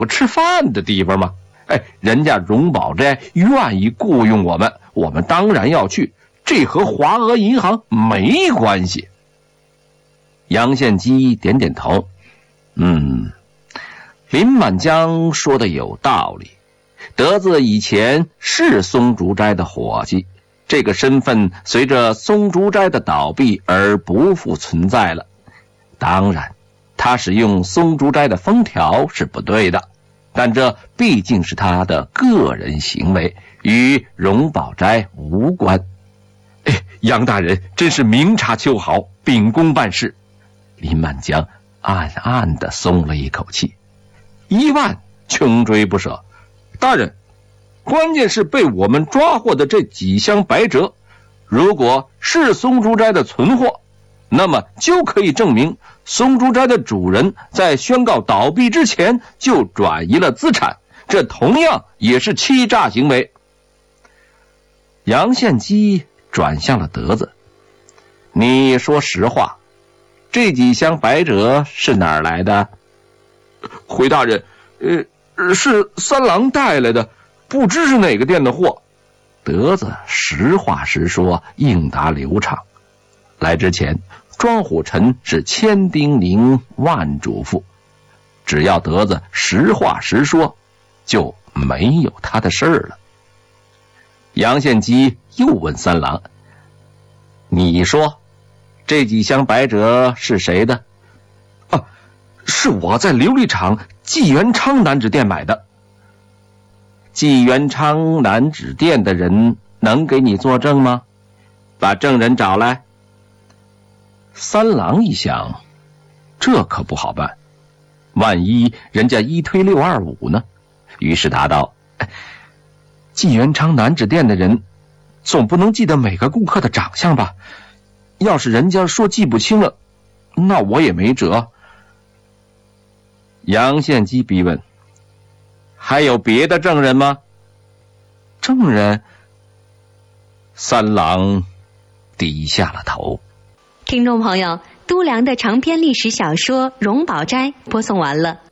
个吃饭的地方吗？人家荣宝斋愿意雇佣我们，我们当然要去，这和华俄银行没关系。杨献基点点头，林满江说的有道理，德子以前是松竹斋的伙计，这个身份随着松竹斋的倒闭而不复存在了。当然，他使用松竹斋的封条是不对的，但这毕竟是他的个人行为，与荣宝斋无关。杨大人真是明察秋毫，秉公办事。林满江暗暗地松了一口气，1万穷追不舍。大人，关键是被我们抓获的这几箱白赭，如果是松竹斋的存货，那么就可以证明松竹斋的主人在宣告倒闭之前就转移了资产，这同样也是欺诈行为。杨献基转向了德子，你说实话，这几箱白赭是哪儿来的？回大人，是三郎带来的，不知是哪个店的货。德子实话实说，应答流畅。来之前，庄虎臣是千叮咛万嘱咐，只要德子实话实说，就没有他的事儿了。杨献基又问三郎，你说这几箱白赭是谁的？是我在琉璃厂纪元昌南纸店买的。纪元昌南纸店的人能给你作证吗？把证人找来。三郎一想，这可不好办，万一人家一推625呢？于是答道，纪元昌南纸店的人总不能记得每个顾客的长相吧？要是人家说记不清了，那我也没辙。杨献基逼问，还有别的证人吗？证人？三郎低下了头。 听众朋友，都良的长篇历史小说《荣宝斋》播送完了。